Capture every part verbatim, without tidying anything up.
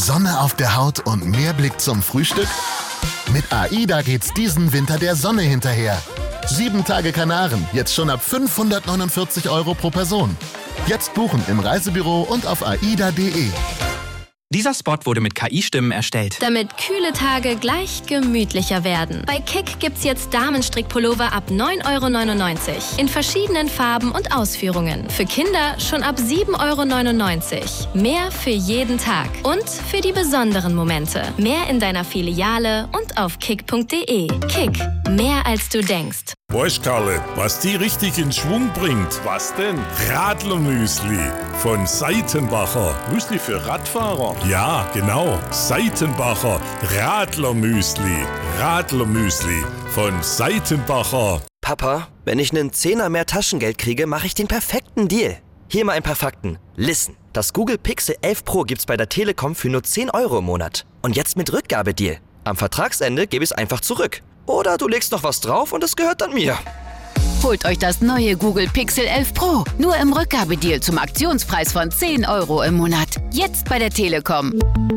Sonne auf der Haut und mehr Blick zum Frühstück? Mit AIDA geht's diesen Winter der Sonne hinterher. Sieben Tage Kanaren, jetzt schon ab fünfhundertneunundvierzig Euro pro Person. Jetzt buchen im Reisebüro und auf aida punkt de. Dieser Spot wurde mit K I-Stimmen erstellt. Damit kühle Tage gleich gemütlicher werden. Bei Kick gibt's jetzt Damenstrickpullover ab neun Euro neunundneunzig. In verschiedenen Farben und Ausführungen. Für Kinder schon ab sieben Euro neunundneunzig. Mehr für jeden Tag. Und für die besonderen Momente. Mehr in deiner Filiale und auf kick punkt de. Kick. Mehr als du denkst. Weißt Karle, was die richtig in Schwung bringt? Was denn? Radlermüsli von Seitenbacher. Müsli für Radfahrer? Ja, genau. Seitenbacher Radlermüsli. Radlermüsli von Seitenbacher. Papa, wenn ich einen Zehner mehr Taschengeld kriege, mache ich den perfekten Deal. Hier mal ein paar Fakten. Listen, das Google Pixel elf Pro gibt's bei der Telekom für nur zehn Euro im Monat. Und jetzt mit Rückgabedeal. Am Vertragsende gebe ich es einfach zurück. Oder du legst noch was drauf und es gehört dann mir. Holt euch das neue Google Pixel elf Pro. Nur im Rückgabedeal zum Aktionspreis von zehn Euro im Monat. Jetzt bei der Telekom.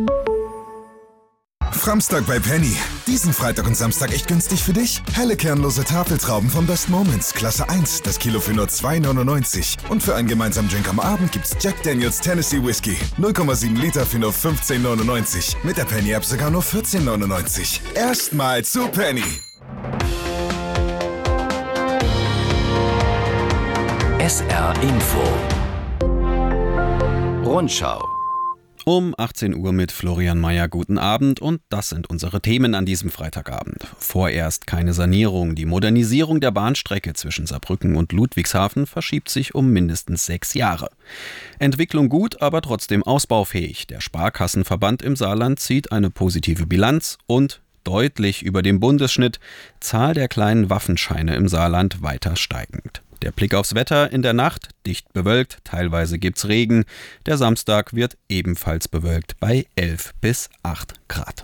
Framstag bei Penny. Diesen Freitag und Samstag echt günstig für dich. Helle kernlose Tafeltrauben vom Best Moments, Klasse eins, das Kilo für nur zwei neunundneunzig. Und für einen gemeinsamen Drink am Abend gibt's Jack Daniels Tennessee Whiskey. null Komma sieben Liter für nur fünfzehn neunundneunzig. Mit der Penny-App sogar nur vierzehn neunundneunzig. Erstmal zu Penny. S R Info Rundschau Um achtzehn Uhr mit Florian Mayer. Guten Abend und das sind unsere Themen an diesem Freitagabend. Vorerst keine Sanierung. Die Modernisierung der Bahnstrecke zwischen Saarbrücken und Ludwigshafen verschiebt sich um mindestens sechs Jahre. Entwicklung gut, aber trotzdem ausbaufähig. Der Sparkassenverband im Saarland zieht eine positive Bilanz und deutlich über dem Bundesschnitt, Zahl der kleinen Waffenscheine im Saarland weiter steigend. Der Blick aufs Wetter: in der Nacht dicht bewölkt, teilweise gibt's Regen. Der Samstag wird ebenfalls bewölkt bei elf bis acht Grad.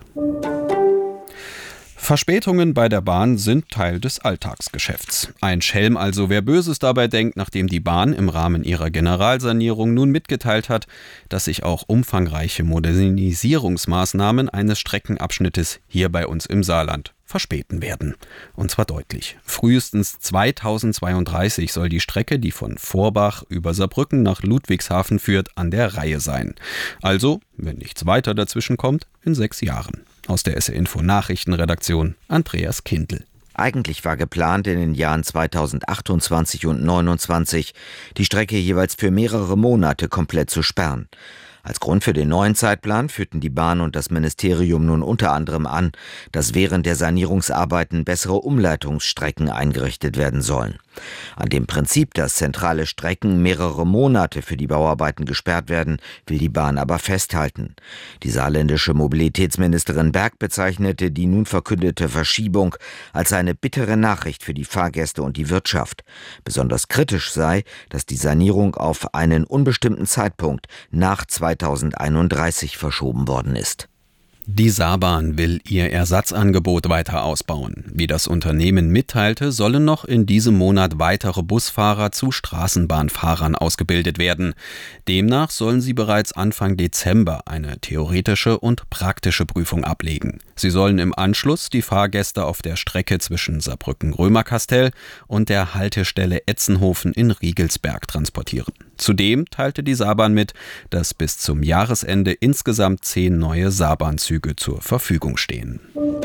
Verspätungen bei der Bahn sind Teil des Alltagsgeschäfts. Ein Schelm also, wer Böses dabei denkt, nachdem die Bahn im Rahmen ihrer Generalsanierung nun mitgeteilt hat, dass sich auch umfangreiche Modernisierungsmaßnahmen eines Streckenabschnittes hier bei uns im Saarland verspäten werden. Und zwar deutlich. Frühestens zweitausendzweiunddreißig soll die Strecke, die von Vorbach über Saarbrücken nach Ludwigshafen führt, an der Reihe sein. Also, wenn nichts weiter dazwischen kommt, in sechs Jahren. Aus der S R Info Nachrichtenredaktion Andreas Kindl. Eigentlich war geplant, in den Jahren zweitausendachtundzwanzig und neunundzwanzig die Strecke jeweils für mehrere Monate komplett zu sperren. Als Grund für den neuen Zeitplan führten die Bahn und das Ministerium nun unter anderem an, dass während der Sanierungsarbeiten bessere Umleitungsstrecken eingerichtet werden sollen. An dem Prinzip, dass zentrale Strecken mehrere Monate für die Bauarbeiten gesperrt werden, will die Bahn aber festhalten. Die saarländische Mobilitätsministerin Berg bezeichnete die nun verkündete Verschiebung als eine bittere Nachricht für die Fahrgäste und die Wirtschaft. Besonders kritisch sei, dass die Sanierung auf einen unbestimmten Zeitpunkt nach zweitausendeinunddreißig verschoben worden ist. Die Saarbahn will ihr Ersatzangebot weiter ausbauen. Wie das Unternehmen mitteilte, sollen noch in diesem Monat weitere Busfahrer zu Straßenbahnfahrern ausgebildet werden. Demnach sollen sie bereits Anfang Dezember eine theoretische und praktische Prüfung ablegen. Sie sollen im Anschluss die Fahrgäste auf der Strecke zwischen Saarbrücken-Römerkastell und der Haltestelle Etzenhofen in Riegelsberg transportieren. Zudem teilte die Saarbahn mit, dass bis zum Jahresende insgesamt zehn neue Saarbahnzüge zur Verfügung stehen.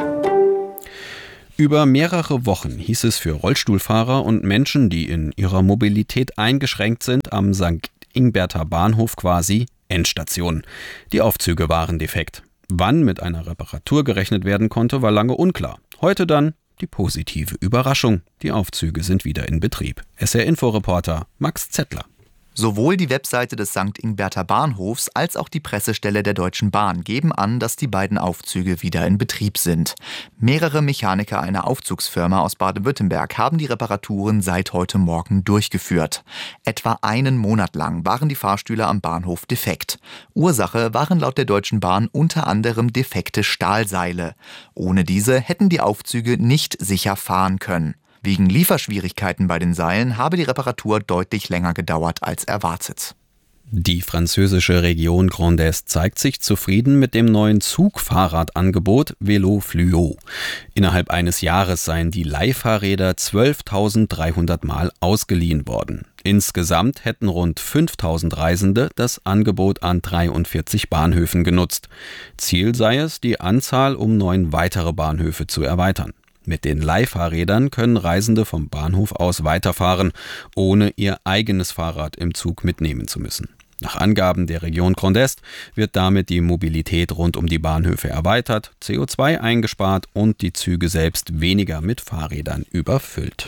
Über mehrere Wochen hieß es für Rollstuhlfahrer und Menschen, die in ihrer Mobilität eingeschränkt sind, am Sankt Ingbärter Bahnhof quasi Endstation. Die Aufzüge waren defekt. Wann mit einer Reparatur gerechnet werden konnte, war lange unklar. Heute dann die positive Überraschung: Die Aufzüge sind wieder in Betrieb. S R-Info-Reporter Max Zettler. Sowohl die Webseite des Sankt Ingbärter Bahnhofs als auch die Pressestelle der Deutschen Bahn geben an, dass die beiden Aufzüge wieder in Betrieb sind. Mehrere Mechaniker einer Aufzugsfirma aus Baden-Württemberg haben die Reparaturen seit heute Morgen durchgeführt. Etwa einen Monat lang waren die Fahrstühle am Bahnhof defekt. Ursache waren laut der Deutschen Bahn unter anderem defekte Stahlseile. Ohne diese hätten die Aufzüge nicht sicher fahren können. Wegen Lieferschwierigkeiten bei den Seilen habe die Reparatur deutlich länger gedauert als erwartet. Die französische Region Grand Est zeigt sich zufrieden mit dem neuen Zugfahrradangebot Vélo Fluo. Innerhalb eines Jahres seien die Leihfahrräder zwölftausenddreihundert Mal ausgeliehen worden. Insgesamt hätten rund fünftausend Reisende das Angebot an dreiundvierzig Bahnhöfen genutzt. Ziel sei es, die Anzahl um neun weitere Bahnhöfe zu erweitern. Mit den Leihfahrrädern können Reisende vom Bahnhof aus weiterfahren, ohne ihr eigenes Fahrrad im Zug mitnehmen zu müssen. Nach Angaben der Region Grand Est wird damit die Mobilität rund um die Bahnhöfe erweitert, C O zwei eingespart und die Züge selbst weniger mit Fahrrädern überfüllt.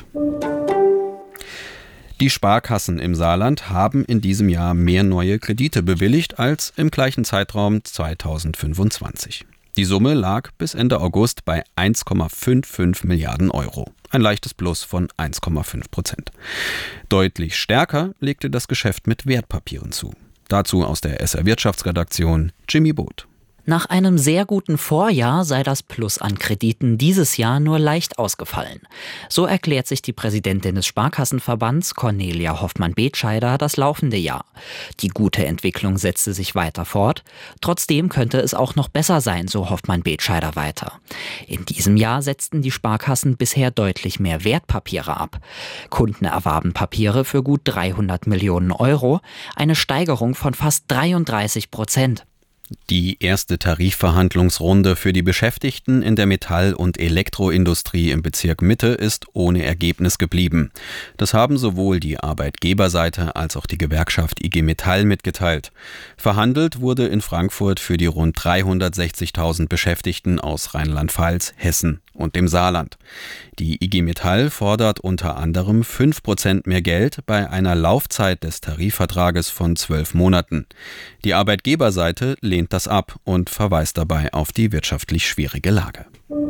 Die Sparkassen im Saarland haben in diesem Jahr mehr neue Kredite bewilligt als im gleichen Zeitraum zweitausendfünfundzwanzig. Die Summe lag bis Ende August bei eins Komma fünfundfünfzig Milliarden Euro, ein leichtes Plus von eins Komma fünf Prozent. Deutlich stärker legte das Geschäft mit Wertpapieren zu. Dazu aus der S R Wirtschaftsredaktion Jimmy Boot. Nach einem sehr guten Vorjahr sei das Plus an Krediten dieses Jahr nur leicht ausgefallen. So erklärt sich die Präsidentin des Sparkassenverbands, Cornelia Hoffmann-Betscheider, das laufende Jahr. Die gute Entwicklung setzte sich weiter fort. Trotzdem könnte es auch noch besser sein, so Hoffmann-Betscheider weiter. In diesem Jahr setzten die Sparkassen bisher deutlich mehr Wertpapiere ab. Kunden erwarben Papiere für gut dreihundert Millionen Euro, eine Steigerung von fast dreiunddreißig Prozent. Die erste Tarifverhandlungsrunde für die Beschäftigten in der Metall- und Elektroindustrie im Bezirk Mitte ist ohne Ergebnis geblieben. Das haben sowohl die Arbeitgeberseite als auch die Gewerkschaft I G Metall mitgeteilt. Verhandelt wurde in Frankfurt für die rund dreihundertsechzigtausend Beschäftigten aus Rheinland-Pfalz, Hessen und dem Saarland. Die I G Metall fordert unter anderem fünf Prozent mehr Geld bei einer Laufzeit des Tarifvertrages von zwölf Monaten. Die Arbeitgeberseite lehnt das ab und verweist dabei auf die wirtschaftlich schwierige Lage.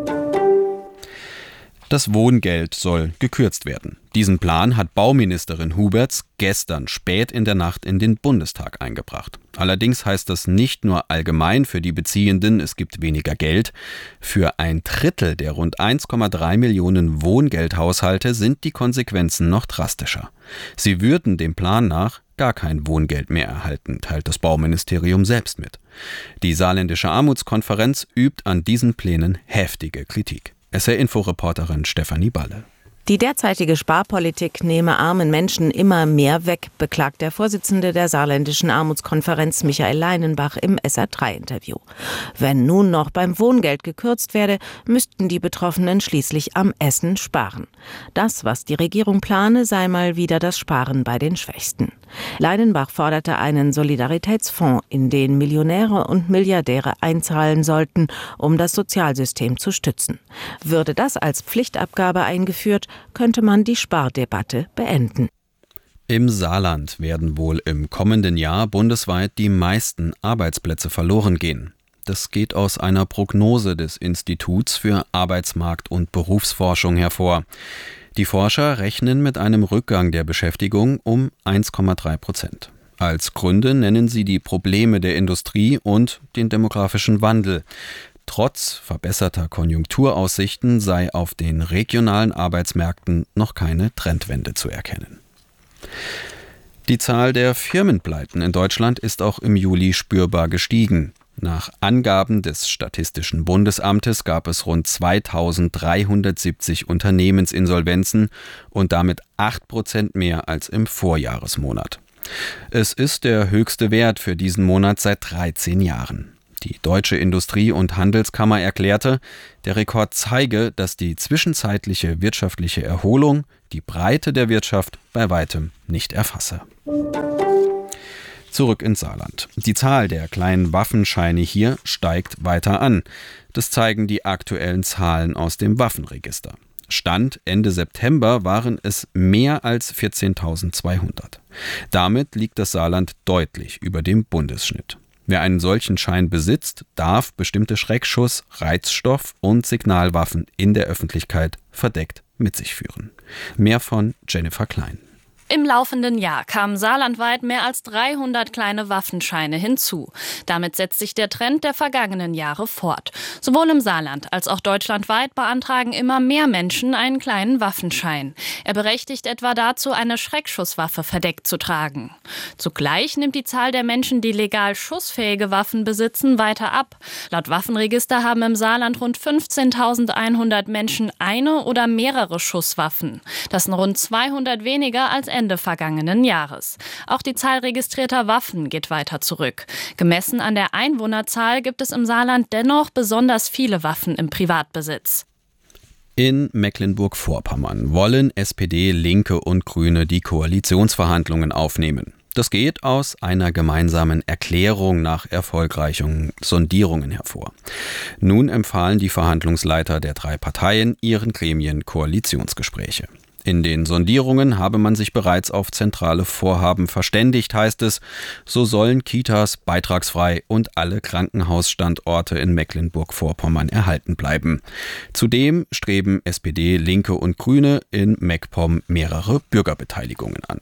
Das Wohngeld soll gekürzt werden. Diesen Plan hat Bauministerin Huberts gestern spät in der Nacht in den Bundestag eingebracht. Allerdings heißt das nicht nur allgemein für die Beziehenden, es gibt weniger Geld. Für ein Drittel der rund eins Komma drei Millionen Wohngeldhaushalte sind die Konsequenzen noch drastischer. Sie würden dem Plan nach gar kein Wohngeld mehr erhalten, teilt das Bauministerium selbst mit. Die Saarländische Armutskonferenz übt an diesen Plänen heftige Kritik. S R-Info-Reporterin Stefanie Balle. Die derzeitige Sparpolitik nehme armen Menschen immer mehr weg, beklagt der Vorsitzende der Saarländischen Armutskonferenz Michael Leinenbach im S R drei Interview. Wenn nun noch beim Wohngeld gekürzt werde, müssten die Betroffenen schließlich am Essen sparen. Das, was die Regierung plane, sei mal wieder das Sparen bei den Schwächsten. Leinenbach forderte einen Solidaritätsfonds, in den Millionäre und Milliardäre einzahlen sollten, um das Sozialsystem zu stützen. Würde das als Pflichtabgabe eingeführt, könnte man die Spardebatte beenden. Im Saarland werden wohl im kommenden Jahr bundesweit die meisten Arbeitsplätze verloren gehen. Das geht aus einer Prognose des Instituts für Arbeitsmarkt- und Berufsforschung hervor. Die Forscher rechnen mit einem Rückgang der Beschäftigung um eins Komma drei Prozent. Als Gründe nennen sie die Probleme der Industrie und den demografischen Wandel. Trotz verbesserter Konjunkturaussichten sei auf den regionalen Arbeitsmärkten noch keine Trendwende zu erkennen. Die Zahl der Firmenpleiten in Deutschland ist auch im Juli spürbar gestiegen. Nach Angaben des Statistischen Bundesamtes gab es rund zweitausenddreihundertsiebzig Unternehmensinsolvenzen und damit acht Prozent mehr als im Vorjahresmonat. Es ist der höchste Wert für diesen Monat seit dreizehn Jahren. Die Deutsche Industrie- und Handelskammer erklärte, der Rekord zeige, dass die zwischenzeitliche wirtschaftliche Erholung die Breite der Wirtschaft bei weitem nicht erfasse. Zurück ins Saarland. Die Zahl der kleinen Waffenscheine hier steigt weiter an. Das zeigen die aktuellen Zahlen aus dem Waffenregister. Stand Ende September waren es mehr als vierzehntausendzweihundert. Damit liegt das Saarland deutlich über dem Bundesschnitt. Wer einen solchen Schein besitzt, darf bestimmte Schreckschuss-, Reizstoff- und Signalwaffen in der Öffentlichkeit verdeckt mit sich führen. Mehr von Jennifer Klein. Im laufenden Jahr kamen saarlandweit mehr als dreihundert kleine Waffenscheine hinzu. Damit setzt sich der Trend der vergangenen Jahre fort. Sowohl im Saarland als auch deutschlandweit beantragen immer mehr Menschen einen kleinen Waffenschein. Er berechtigt etwa dazu, eine Schreckschusswaffe verdeckt zu tragen. Zugleich nimmt die Zahl der Menschen, die legal schussfähige Waffen besitzen, weiter ab. Laut Waffenregister haben im Saarland rund fünfzehntausendeinhundert Menschen eine oder mehrere Schusswaffen. Das sind rund zweihundert weniger als Ende vergangenen Jahres. Auch die Zahl registrierter Waffen geht weiter zurück. Gemessen an der Einwohnerzahl gibt es im Saarland dennoch besonders viele Waffen im Privatbesitz. In Mecklenburg-Vorpommern wollen S P D, Linke und Grüne die Koalitionsverhandlungen aufnehmen. Das geht aus einer gemeinsamen Erklärung nach erfolgreichen Sondierungen hervor. Nun empfahlen die Verhandlungsleiter der drei Parteien ihren Gremien Koalitionsgespräche. In den Sondierungen habe man sich bereits auf zentrale Vorhaben verständigt, heißt es. So sollen Kitas beitragsfrei und alle Krankenhausstandorte in Mecklenburg-Vorpommern erhalten bleiben. Zudem streben S P D, Linke und Grüne in MacPom mehrere Bürgerbeteiligungen an.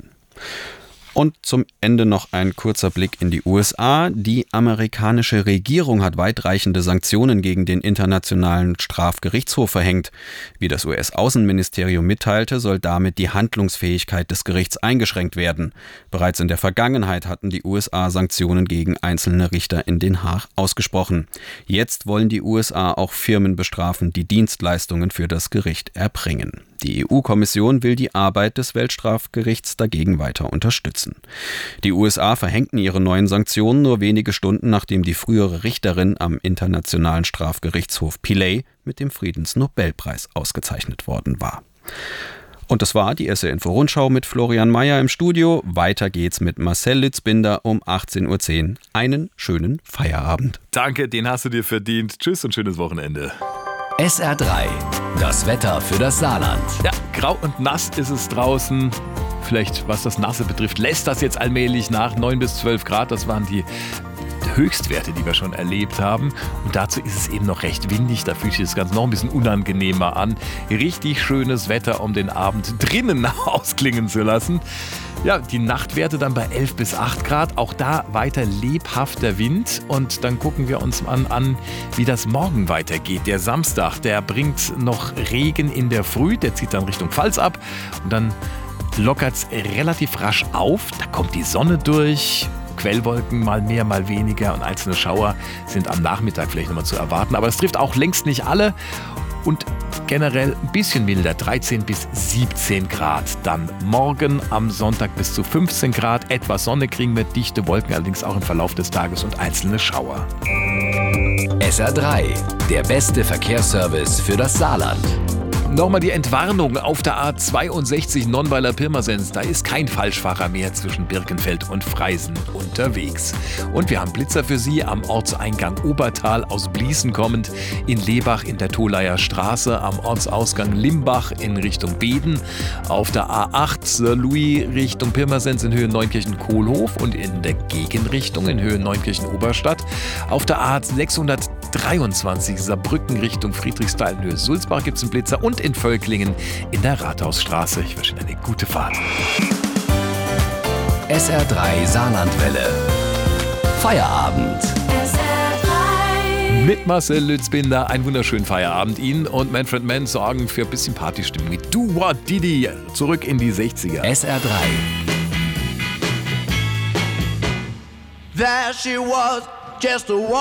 Und zum Ende noch ein kurzer Blick in die U S A. Die amerikanische Regierung hat weitreichende Sanktionen gegen den Internationalen Strafgerichtshof verhängt. Wie das U S-Außenministerium mitteilte, soll damit die Handlungsfähigkeit des Gerichts eingeschränkt werden. Bereits in der Vergangenheit hatten die U S A Sanktionen gegen einzelne Richter in Den Haag ausgesprochen. Jetzt wollen die U S A auch Firmen bestrafen, die Dienstleistungen für das Gericht erbringen. Die E U-Kommission will die Arbeit des Weltstrafgerichts dagegen weiter unterstützen. Die U S A verhängten ihre neuen Sanktionen nur wenige Stunden, nachdem die frühere Richterin am Internationalen Strafgerichtshof Pillay mit dem Friedensnobelpreis ausgezeichnet worden war. Und das war die S R Info Rundschau mit Florian Mayer im Studio. Weiter geht's mit Marcel Lützbinder um achtzehn Uhr zehn. Einen schönen Feierabend. Danke, den hast du dir verdient. Tschüss und schönes Wochenende. S R drei, das Wetter für das Saarland. Ja, grau und nass ist es draußen. Vielleicht, was das Nasse betrifft, lässt das jetzt allmählich nach. neun bis zwölf Grad, das waren die Höchstwerte, die wir schon erlebt haben. Und dazu ist es eben noch recht windig. Da fühlt sich das Ganze noch ein bisschen unangenehmer an. Richtig schönes Wetter, um den Abend drinnen ausklingen zu lassen. Ja, die Nachtwerte dann bei elf bis acht Grad. Auch da weiter lebhafter Wind. Und dann gucken wir uns an, an, wie das morgen weitergeht. Der Samstag, der bringt noch Regen in der Früh. Der zieht dann Richtung Pfalz ab. Und dann lockert es relativ rasch auf. Da kommt die Sonne durch. Quellwolken mal mehr, mal weniger. Und einzelne Schauer sind am Nachmittag vielleicht nochmal zu erwarten. Aber es trifft auch längst nicht alle. Und generell ein bisschen milder, dreizehn bis siebzehn Grad. Dann morgen am Sonntag bis zu fünfzehn Grad. Etwas Sonne kriegen wir, dichte Wolken allerdings auch im Verlauf des Tages und einzelne Schauer. S R drei, der beste Verkehrsservice für das Saarland. Nochmal die Entwarnung auf der A zweiundsechzig Nonnweiler-Pirmasens. Da ist kein Falschfahrer mehr zwischen Birkenfeld und Freisen unterwegs. Und wir haben Blitzer für Sie am Ortseingang Obertal aus Bliesen kommend, in Lebach in der Tolaer Straße, am Ortsausgang Limbach in Richtung Beden, auf der A acht Louis Richtung Pirmasens in Höhe Neunkirchen-Kohlhof und in der Gegenrichtung in Höhe Neunkirchen-Oberstadt, auf der A sechshundertdreiundzwanzig Saarbrücken Richtung Friedrichsthal in Höhe Sulzbach gibt es einen Blitzer und in Völklingen in der Rathausstraße. Ich wünsche Ihnen eine gute Fahrt. S R drei Saarlandwelle. Feierabend. S R drei. Mit Marcel Lützbinder einen wunderschönen Feierabend Ihnen und Manfred Mann sorgen für ein bisschen Partystimmung mit Do What Didi. Zurück in die sechziger. S R drei. There she was, just a